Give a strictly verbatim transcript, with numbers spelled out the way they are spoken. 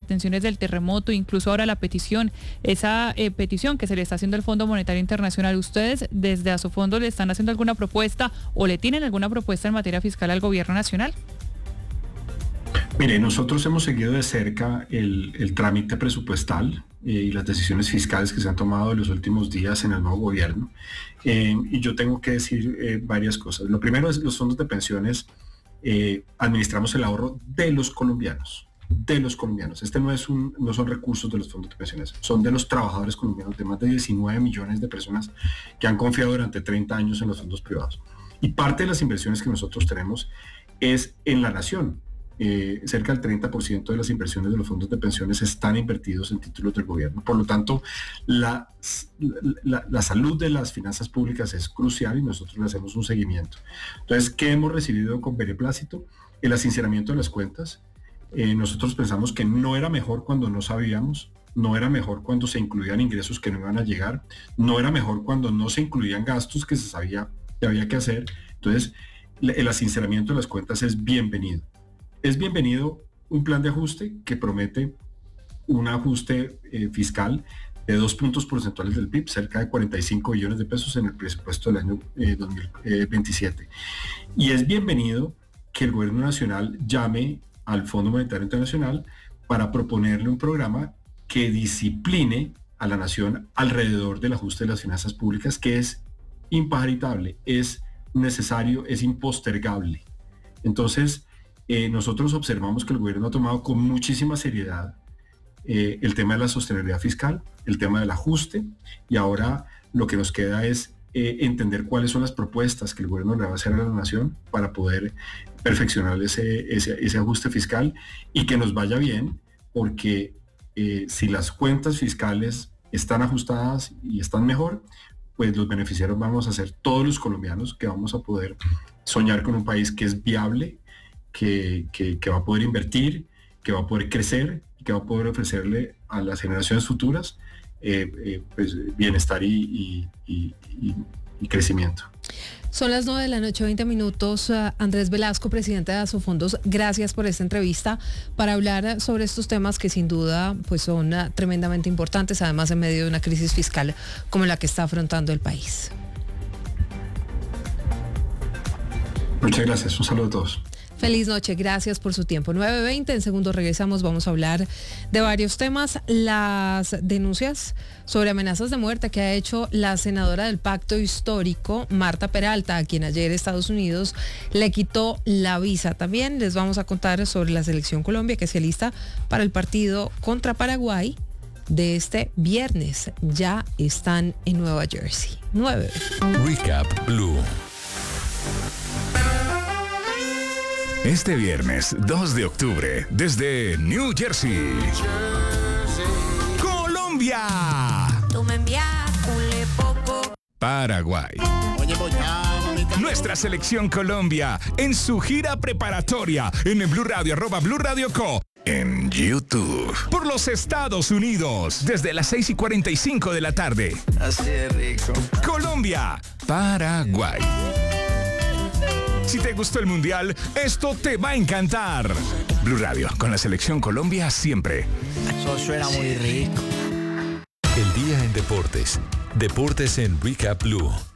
atenciones del terremoto, incluso ahora la petición, esa eh, petición que se le está haciendo al Fondo Monetario Internacional. ¿Ustedes desde Asofondo le están haciendo alguna propuesta o le tienen alguna propuesta en materia fiscal al gobierno nacional? Mire, nosotros hemos seguido de cerca el, el trámite presupuestal eh, y las decisiones fiscales que se han tomado en los últimos días en el nuevo gobierno. Eh, y yo tengo que decir eh, varias cosas. Lo primero es los fondos de pensiones. Eh, administramos el ahorro de los colombianos. De los colombianos. Este no, es un, no son recursos de los fondos de pensiones, son de los trabajadores colombianos, de más de diecinueve millones de personas que han confiado durante treinta años en los fondos privados. Y parte de las inversiones que nosotros tenemos es en la nación. Eh, cerca del treinta por ciento de las inversiones de los fondos de pensiones están invertidos en títulos del gobierno. Por lo tanto, la, la, la salud de las finanzas públicas es crucial y nosotros le hacemos un seguimiento. Entonces, ¿qué hemos recibido con beneplácito? El sinceramiento de las cuentas. Eh, nosotros pensamos que no era mejor cuando no sabíamos, no era mejor cuando se incluían ingresos que no iban a llegar, no era mejor cuando no se incluían gastos que se sabía que había que hacer. Entonces, el sinceramiento de las cuentas es bienvenido. Es bienvenido un plan de ajuste que promete un ajuste eh, fiscal de dos puntos porcentuales del P I B, cerca de cuarenta y cinco billones de pesos en el presupuesto del año eh, dos mil veintisiete. Y es bienvenido que el gobierno nacional llame al Fondo Monetario Internacional para proponerle un programa que discipline a la nación alrededor del ajuste de las finanzas públicas, que es imparitable, es necesario, es impostergable. Entonces, Eh, nosotros observamos que el gobierno ha tomado con muchísima seriedad eh, el tema de la sostenibilidad fiscal, el tema del ajuste, y ahora lo que nos queda es eh, entender cuáles son las propuestas que el gobierno le va a hacer a la nación para poder perfeccionar ese, ese, ese ajuste fiscal y que nos vaya bien, porque eh, si las cuentas fiscales están ajustadas y están mejor, pues los beneficiarios vamos a ser todos los colombianos, que vamos a poder soñar con un país que es viable, Que, que, que va a poder invertir, que va a poder crecer y que va a poder ofrecerle a las generaciones futuras eh, eh, pues, bienestar y, y, y, y, y crecimiento. Son las nueve de la noche, veinte minutos. Uh, Andrés Velasco, presidente de Asofondos, gracias por esta entrevista para hablar sobre estos temas que sin duda pues, son uh, tremendamente importantes, además en medio de una crisis fiscal como la que está afrontando el país. Muchas gracias, un saludo a todos. Feliz noche, gracias por su tiempo. nueve veinte, en segundos regresamos, vamos a hablar de varios temas. Las denuncias sobre amenazas de muerte que ha hecho la senadora del Pacto Histórico, Marta Peralta, a quien ayer Estados Unidos le quitó la visa. También les vamos a contar sobre la selección Colombia, que se alista para el partido contra Paraguay de este viernes. Ya están en Nueva Jersey. nueve. Recap Blue. Este viernes dos de octubre, desde New Jersey, Colombia, Tú me envías un poco. Paraguay. Nuestra selección Colombia en su gira preparatoria en el Blue Radio, arroba Blue Radio Co. En YouTube. Por los Estados Unidos, desde las seis y cuarenta y cinco de la tarde. Así de rico. Colombia, Paraguay. Si te gustó el Mundial, esto te va a encantar. Blue Radio, con la selección Colombia siempre. Eso suena muy rico. El día en deportes. Deportes en Recap Blue.